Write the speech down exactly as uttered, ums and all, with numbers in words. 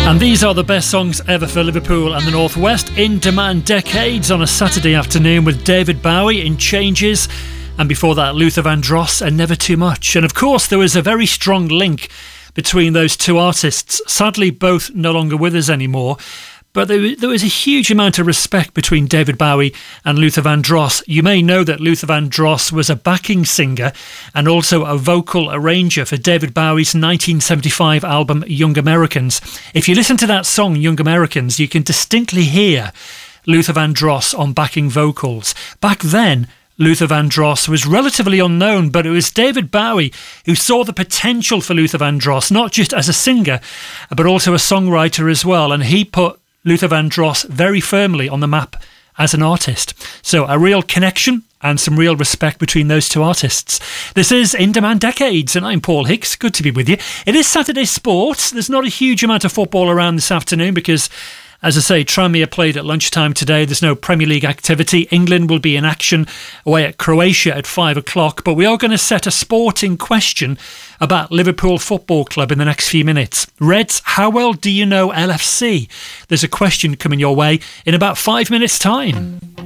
And these are the best songs ever for Liverpool and the North West. In Demand Decades on a Saturday afternoon with David Bowie in Changes. And before that, Luther Vandross and Never Too Much. And of course, there was a very strong link between those two artists. Sadly, both no longer with us anymore. But there, there was a huge amount of respect between David Bowie and Luther Vandross. You may know that Luther Vandross was a backing singer and also a vocal arranger for David Bowie's nineteen seventy-five album Young Americans. If you listen to that song, Young Americans, you can distinctly hear Luther Vandross on backing vocals. Back then, Luther Vandross was relatively unknown, but it was David Bowie who saw the potential for Luther Vandross, not just as a singer, but also a songwriter as well, and he put Luther Vandross very firmly on the map as an artist. So a real connection and some real respect between those two artists. This is In Demand Decades, and I'm Paul Hicks. Good to be with you. It is Saturday Sport. There's not a huge amount of football around this afternoon because, as I say, Tranmere played at lunchtime today. There's no Premier League activity. England will be in action away at Croatia at five o'clock. But we are going to set a sporting question about Liverpool Football Club in the next few minutes. Reds, how well do you know L F C? There's a question coming your way in about five minutes' time.